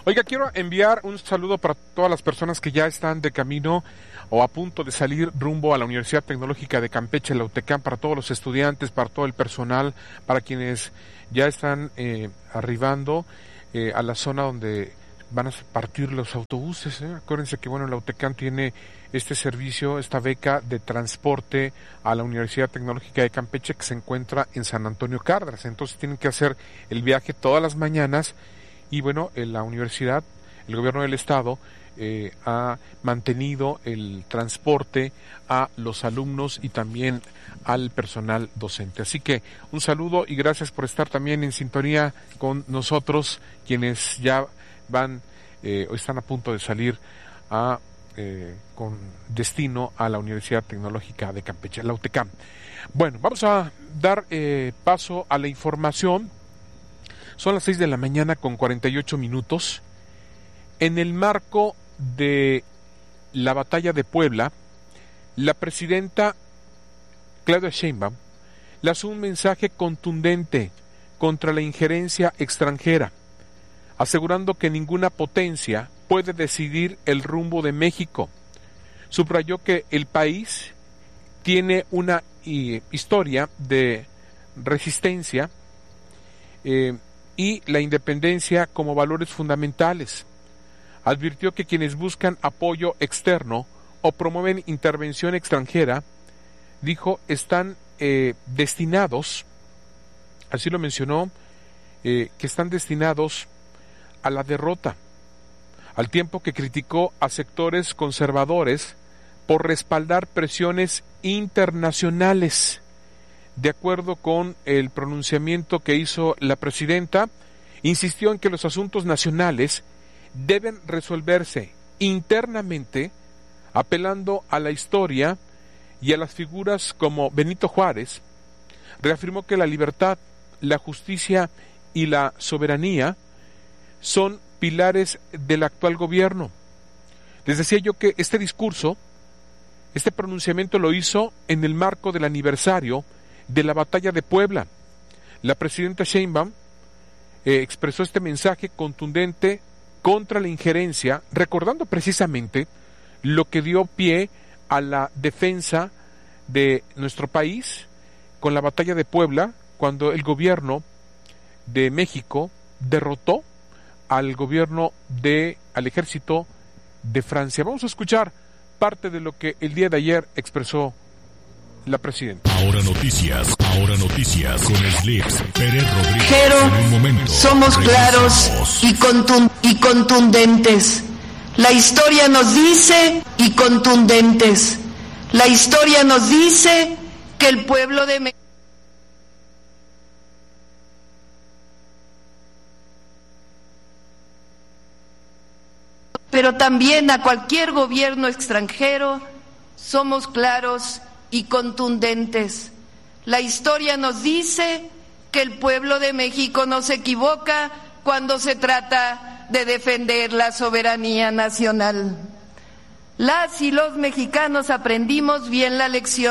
Oiga, quiero enviar un saludo para todas las personas que ya están de camino o a punto de salir rumbo a la Universidad Tecnológica de Campeche, la UTECAM, para todos los estudiantes, para todo el personal, para quienes ya están arribando a la zona donde van a partir los autobuses. Acuérdense que la UTECAM tiene este servicio, esta beca de transporte a la Universidad Tecnológica de Campeche, que se encuentra en San Antonio Cárdenas. Entonces tienen que hacer el viaje todas las mañanas y en la universidad, el gobierno del estado ha mantenido el transporte a los alumnos y también al personal docente. Así que un saludo y gracias por estar también en sintonía con nosotros, quienes ya van o están a punto de salir con destino a la Universidad Tecnológica de Campeche, la UTECAM. Bueno, vamos a dar paso a la información. Son las 6 de la mañana con 48 minutos. En el marco de la batalla de Puebla, la presidenta Claudia Sheinbaum lanzó un mensaje contundente contra la injerencia extranjera, asegurando que ninguna potencia puede decidir el rumbo de México. Subrayó que el país tiene una historia de resistencia y la independencia como valores fundamentales. Advirtió que quienes buscan apoyo externo o promueven intervención extranjera, dijo, están destinados, así lo mencionó, que están destinados a la derrota, al tiempo que criticó a sectores conservadores por respaldar presiones internacionales. De acuerdo con el pronunciamiento que hizo la presidenta, insistió en que los asuntos nacionales deben resolverse internamente, apelando a la historia y a las figuras como Benito Juárez. Reafirmó que la libertad, la justicia y la soberanía son pilares del actual gobierno. Les decía yo que este discurso, este pronunciamiento lo hizo en el marco del aniversario de la batalla de Puebla. La presidenta Sheinbaum expresó este mensaje contundente contra la injerencia, recordando precisamente lo que dio pie a la defensa de nuestro país con la batalla de Puebla, cuando el gobierno de México derrotó al ejército de Francia. Vamos a escuchar parte de lo que el día de ayer expresó la presidenta. Ahora noticias con Slips Pérez Rodríguez. Pero somos claros y contundentes. La historia nos dice y contundentes. La historia nos dice que el pueblo de México, pero también a cualquier gobierno extranjero, somos claros y contundentes. La historia nos dice que el pueblo de México no se equivoca cuando se trata de defender la soberanía nacional. Las y los mexicanos aprendimos bien la lección